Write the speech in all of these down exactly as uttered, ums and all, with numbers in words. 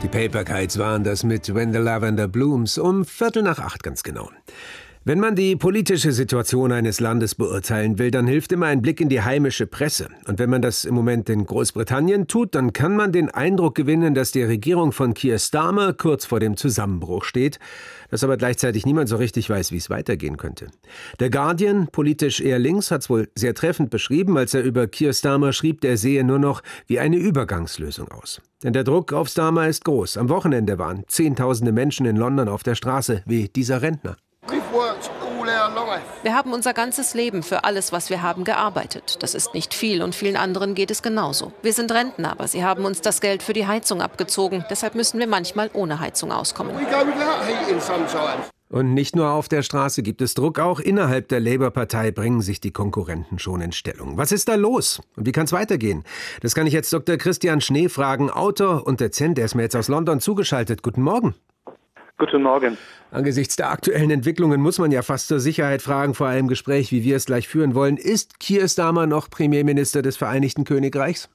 Die Paper Kites waren das mit When the Lavender Blooms um Viertel nach acht ganz genau. Wenn man die politische Situation eines Landes beurteilen will, dann hilft immer ein Blick in die heimische Presse. Und wenn man das im Moment in Großbritannien tut, dann kann man den Eindruck gewinnen, dass die Regierung von Keir Starmer kurz vor dem Zusammenbruch steht, dass aber gleichzeitig niemand so richtig weiß, wie es weitergehen könnte. Der Guardian, politisch eher links, hat es wohl sehr treffend beschrieben, als er über Keir Starmer schrieb, der sehe nur noch wie eine Übergangslösung aus. Denn der Druck auf Starmer ist groß. Am Wochenende waren Zehntausende Menschen in London auf der Straße, wie dieser Rentner. Wir haben unser ganzes Leben für alles, was wir haben, gearbeitet. Das ist nicht viel und vielen anderen geht es genauso. Wir sind Rentner, aber sie haben uns das Geld für die Heizung abgezogen. Deshalb müssen wir manchmal ohne Heizung auskommen. Und nicht nur auf der Straße gibt es Druck, auch innerhalb der Labour-Partei bringen sich die Konkurrenten schon in Stellung. Was ist da los und wie kann es weitergehen? Das kann ich jetzt Doktor Christian Schnee fragen, Autor und Dozent, der ist mir jetzt aus London zugeschaltet. Guten Morgen. Guten Morgen. Angesichts der aktuellen Entwicklungen muss man ja fast zur Sicherheit fragen, vor einem Gespräch, wie wir es gleich führen wollen. Ist Keir Starmer noch Premierminister des Vereinigten Königreichs?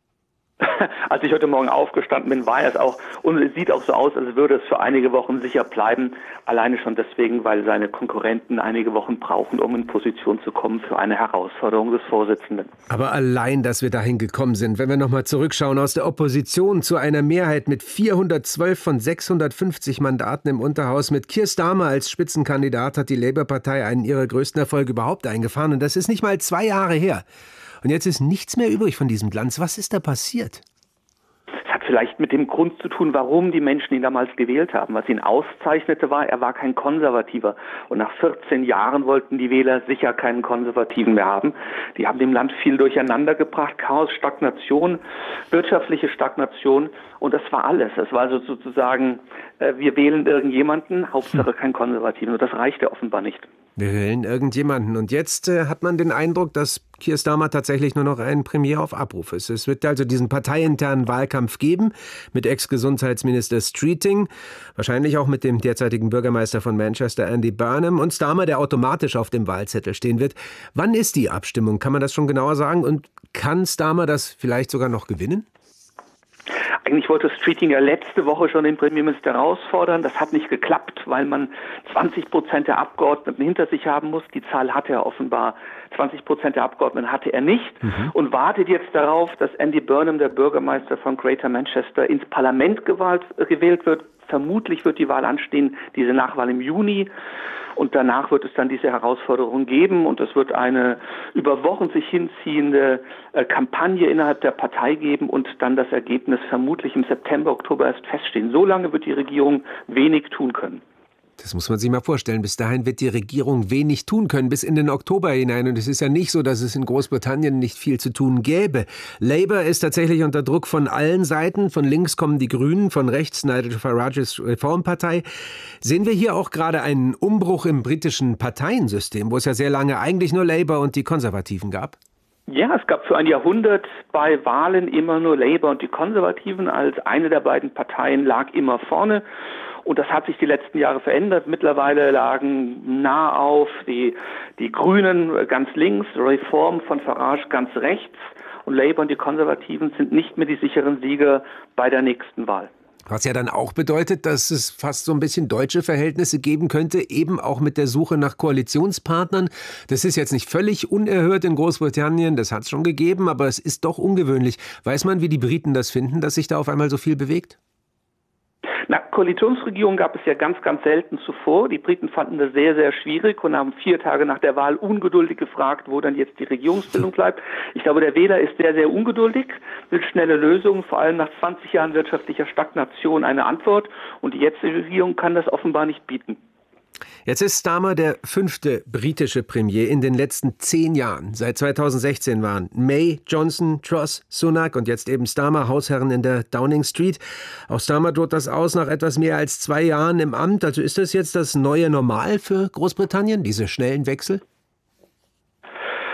Als ich heute Morgen aufgestanden bin, war es auch, und es sieht auch so aus, als würde es für einige Wochen sicher bleiben. Alleine schon deswegen, weil seine Konkurrenten einige Wochen brauchen, um in Position zu kommen für eine Herausforderung des Vorsitzenden. Aber allein, dass wir dahin gekommen sind, wenn wir nochmal zurückschauen, aus der Opposition zu einer Mehrheit mit vierhundertzwölf von sechshundertfünfzig Mandaten im Unterhaus, mit Keir Starmer als Spitzenkandidat hat die Labour-Partei einen ihrer größten Erfolge überhaupt eingefahren. Und das ist nicht mal zwei Jahre her. Und jetzt ist nichts mehr übrig von diesem Glanz. Was ist da passiert? Es hat vielleicht mit dem Grund zu tun, warum die Menschen ihn damals gewählt haben. Was ihn auszeichnete, war, er war kein Konservativer. Und nach vierzehn Jahren wollten die Wähler sicher keinen Konservativen mehr haben. Die haben dem Land viel durcheinander gebracht. Chaos, Stagnation, wirtschaftliche Stagnation. Und das war alles. Das war also sozusagen, äh, wir wählen irgendjemanden, Hauptsache kein Konservativen. Und das reichte offenbar nicht. Wir wählen irgendjemanden. Und jetzt äh, hat man den Eindruck, dass Keir Starmer tatsächlich nur noch ein Premier auf Abruf ist. Es wird also diesen parteiinternen Wahlkampf geben mit Ex-Gesundheitsminister Streeting, wahrscheinlich auch mit dem derzeitigen Bürgermeister von Manchester, Andy Burnham, und Starmer, der automatisch auf dem Wahlzettel stehen wird. Wann ist die Abstimmung? Kann man das schon genauer sagen? Und kann Starmer das vielleicht sogar noch gewinnen? Eigentlich wollte Streeting ja letzte Woche schon den Premierminister herausfordern. Das hat nicht geklappt, weil man zwanzig Prozent der Abgeordneten hinter sich haben muss. Die Zahl hatte er offenbar. zwanzig Prozent der Abgeordneten hatte er nicht mhm. und wartet jetzt darauf, dass Andy Burnham, der Bürgermeister von Greater Manchester, ins Parlament gewählt, gewählt wird. Vermutlich wird die Wahl anstehen, diese Nachwahl im Juni. Und danach wird es dann diese Herausforderung geben und es wird eine über Wochen sich hinziehende äh, Kampagne innerhalb der Partei geben und dann das Ergebnis vermutlich im September, Oktober erst feststehen. So lange wird die Regierung wenig tun können. Das muss man sich mal vorstellen. Bis dahin wird die Regierung wenig tun können, bis in den Oktober hinein. Und es ist ja nicht so, dass es in Großbritannien nicht viel zu tun gäbe. Labour ist tatsächlich unter Druck von allen Seiten. Von links kommen die Grünen, von rechts Nigel Farages Reformpartei. Sehen wir hier auch gerade einen Umbruch im britischen Parteiensystem, wo es ja sehr lange eigentlich nur Labour und die Konservativen gab? Ja, es gab für ein Jahrhundert bei Wahlen immer nur Labour und die Konservativen. Als eine der beiden Parteien lag immer vorne. Und das hat sich die letzten Jahre verändert. Mittlerweile lagen nah auf die, die Grünen ganz links, Reform von Farage ganz rechts. Und Labour und die Konservativen sind nicht mehr die sicheren Sieger bei der nächsten Wahl. Was ja dann auch bedeutet, dass es fast so ein bisschen deutsche Verhältnisse geben könnte, eben auch mit der Suche nach Koalitionspartnern. Das ist jetzt nicht völlig unerhört in Großbritannien, das hat es schon gegeben, aber es ist doch ungewöhnlich. Weiß man, wie die Briten das finden, dass sich da auf einmal so viel bewegt? Na, Koalitionsregierung gab es ja ganz, ganz selten zuvor. Die Briten fanden das sehr, sehr schwierig und haben vier Tage nach der Wahl ungeduldig gefragt, wo dann jetzt die Regierungsbildung bleibt. Ich glaube, der Wähler ist sehr, sehr ungeduldig, will schnelle Lösungen, vor allem nach zwanzig Jahren wirtschaftlicher Stagnation eine Antwort. Und die jetzige Regierung kann das offenbar nicht bieten. Jetzt ist Starmer der fünfte britische Premier in den letzten zehn Jahren. Seit zweitausendsechzehn waren May, Johnson, Truss, Sunak und jetzt eben Starmer Hausherren in der Downing Street. Auch Starmer droht das aus nach etwas mehr als zwei Jahren im Amt. Also ist das jetzt das neue Normal für Großbritannien, diese schnellen Wechsel?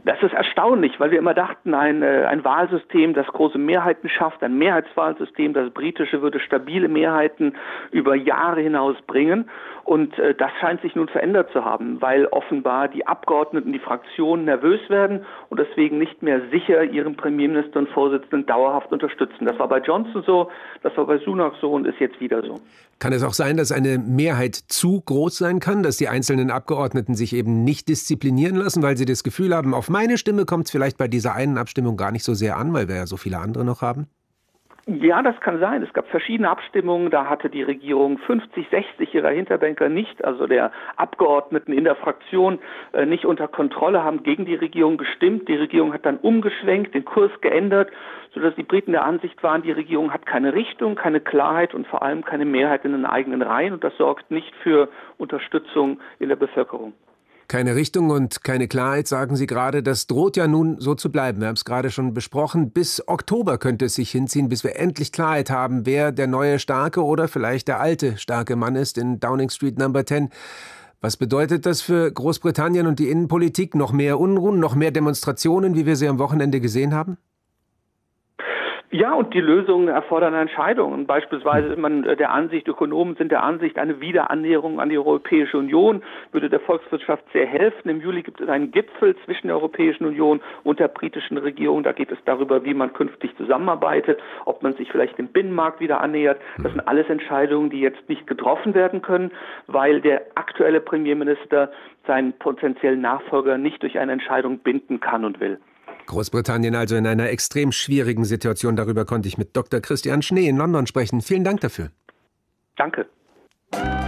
Das ist erstaunlich, weil wir immer dachten, ein, ein Wahlsystem, das große Mehrheiten schafft, ein Mehrheitswahlsystem, das britische würde stabile Mehrheiten über Jahre hinaus bringen. Und äh, das scheint sich nun verändert zu haben, weil offenbar die Abgeordneten, die Fraktionen nervös werden und deswegen nicht mehr sicher ihren Premierminister und Vorsitzenden dauerhaft unterstützen. Das war bei Johnson so, das war bei Sunak so und ist jetzt wieder so. Kann es auch sein, dass eine Mehrheit zu groß sein kann, dass die einzelnen Abgeordneten sich eben nicht disziplinieren lassen, weil sie das Gefühl haben, auf meine Stimme kommt es vielleicht bei dieser einen Abstimmung gar nicht so sehr an, weil wir ja so viele andere noch haben? Ja, das kann sein. Es gab verschiedene Abstimmungen. Da hatte die Regierung fünfzig, sechzig ihrer Hinterbänker nicht, also der Abgeordneten in der Fraktion, äh, nicht unter Kontrolle, haben gegen die Regierung gestimmt. Die Regierung hat dann umgeschwenkt, den Kurs geändert, sodass die Briten der Ansicht waren, die Regierung hat keine Richtung, keine Klarheit und vor allem keine Mehrheit in den eigenen Reihen. Und das sorgt nicht für Unterstützung in der Bevölkerung. Keine Richtung und keine Klarheit, sagen Sie gerade. Das droht ja nun so zu bleiben. Wir haben es gerade schon besprochen. Bis Oktober könnte es sich hinziehen, bis wir endlich Klarheit haben, wer der neue starke oder vielleicht der alte starke Mann ist in Downing Street Number zehn. Was bedeutet das für Großbritannien und die Innenpolitik? Noch mehr Unruhen, noch mehr Demonstrationen, wie wir sie am Wochenende gesehen haben? Ja, und die Lösungen erfordern Entscheidungen. Beispielsweise ist man der Ansicht, Ökonomen sind der Ansicht, eine Wiederannäherung an die Europäische Union würde der Volkswirtschaft sehr helfen. Im Juli gibt es einen Gipfel zwischen der Europäischen Union und der britischen Regierung. Da geht es darüber, wie man künftig zusammenarbeitet, ob man sich vielleicht dem Binnenmarkt wieder annähert. Das sind alles Entscheidungen, die jetzt nicht getroffen werden können, weil der aktuelle Premierminister seinen potenziellen Nachfolger nicht durch eine Entscheidung binden kann und will. Großbritannien also in einer extrem schwierigen Situation. Darüber konnte ich mit Doktor Christian Schnee in London sprechen. Vielen Dank dafür. Danke.